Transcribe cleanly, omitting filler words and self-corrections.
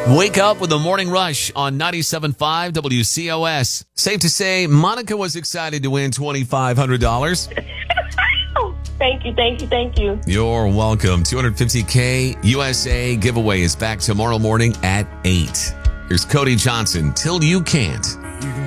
Wake up with the morning rush on 97.5 WCOS. Safe to say, Monica was excited to win $2,500. Thank you. You're welcome. 250K USA giveaway is back tomorrow morning at 8. Here's Cody Johnson, Till You Can't.